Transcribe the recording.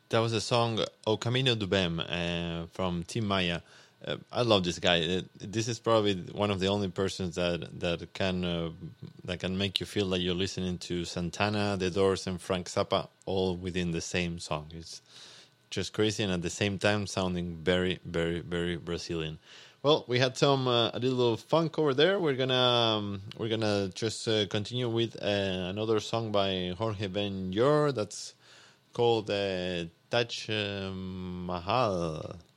That was a song "O Camino do Bem" from Tim Maya. I love this guy. This is probably one of the only persons that can make you feel like you're listening to Santana, The Doors, and Frank Zappa all within the same song. It's just crazy, and at the same time sounding very, very, very Brazilian. Well, we had some a little funk over there. We're gonna just continue with another song by Jorge Ben Yor that's called Taj Mahal.